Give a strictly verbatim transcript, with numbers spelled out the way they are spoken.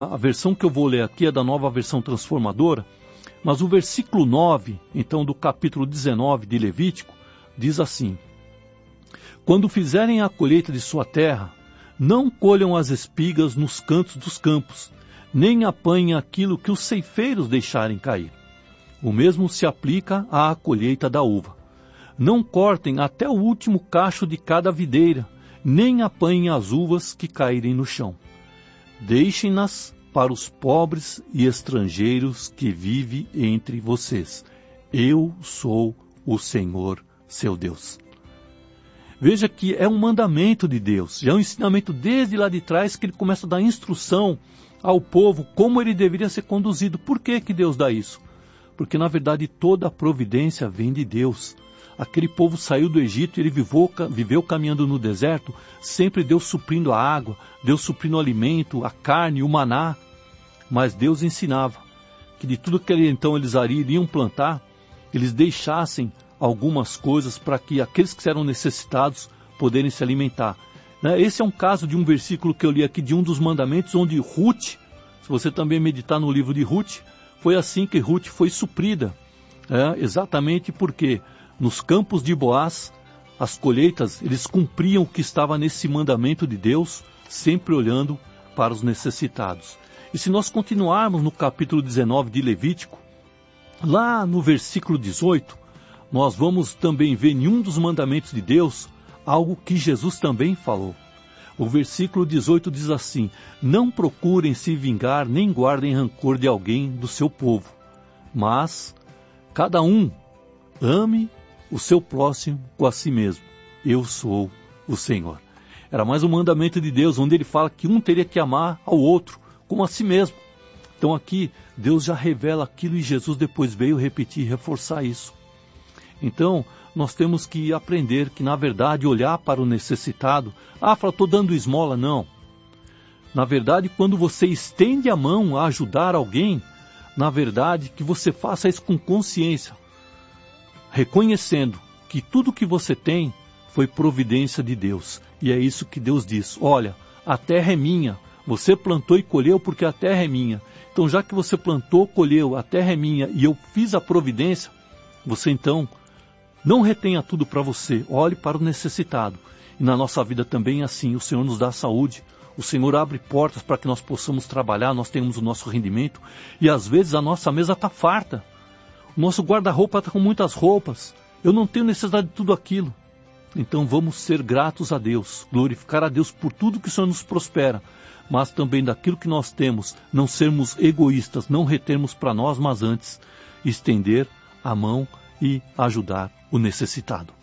A versão que eu vou ler aqui é da Nova Versão Transformadora, mas o versículo nove, então, do capítulo dezenove de Levítico, diz assim: quando fizerem a colheita de sua terra, não colham as espigas nos cantos dos campos, nem apanhem aquilo que os ceifeiros deixarem cair. O mesmo se aplica à colheita da uva. Não cortem até o último cacho de cada videira, nem apanhem as uvas que caírem no chão. Deixem-nas para os pobres e estrangeiros que vivem entre vocês. Eu sou o Senhor, seu Deus. Veja que é um mandamento de Deus, já é um ensinamento desde lá de trás que ele começa a dar instrução ao povo como ele deveria ser conduzido. Por que que Deus dá isso? Porque na verdade toda a providência vem de Deus. Aquele povo saiu do Egito e ele viveu, viveu caminhando no deserto, sempre Deus suprindo a água, Deus suprindo o alimento, a carne, o maná. Mas Deus ensinava que de tudo que ele, então eles iriam plantar, eles deixassem algumas coisas para que aqueles que eram necessitados poderem se alimentar. Esse é um caso de um versículo que eu li aqui de um dos mandamentos, onde Ruth, se você também meditar no livro de Ruth, foi assim que Ruth foi suprida. É, exatamente porque nos campos de Boaz, as colheitas, eles cumpriam o que estava nesse mandamento de Deus, sempre olhando para os necessitados. E se nós continuarmos no capítulo dezenove de Levítico, lá no versículo dezoito, nós vamos também ver em um dos mandamentos de Deus algo que Jesus também falou. O versículo dezoito diz assim: não procurem se vingar nem guardem rancor de alguém do seu povo, mas cada um ame o seu próximo com a si mesmo. Eu sou o Senhor. Era mais um mandamento de Deus, onde ele fala que um teria que amar ao outro como a si mesmo. Então aqui Deus já revela aquilo e Jesus depois veio repetir e reforçar isso. Então, nós temos que aprender que, na verdade, olhar para o necessitado. Ah, fala, estou dando esmola. Não. Na verdade, quando você estende a mão a ajudar alguém, na verdade, que você faça isso com consciência, reconhecendo que tudo que você tem foi providência de Deus. E é isso que Deus diz: olha, a terra é minha, você plantou e colheu porque a terra é minha. Então, já que você plantou, colheu, a terra é minha e eu fiz a providência, você então não retenha tudo para você, olhe para o necessitado. E na nossa vida também é assim, o Senhor nos dá saúde, o Senhor abre portas para que nós possamos trabalhar, nós tenhamos o nosso rendimento, e às vezes a nossa mesa está farta, o nosso guarda-roupa está com muitas roupas, eu não tenho necessidade de tudo aquilo. Então vamos ser gratos a Deus, glorificar a Deus por tudo que o Senhor nos prospera, mas também daquilo que nós temos, não sermos egoístas, não retermos para nós, mas antes estender a mão e ajudar o necessitado.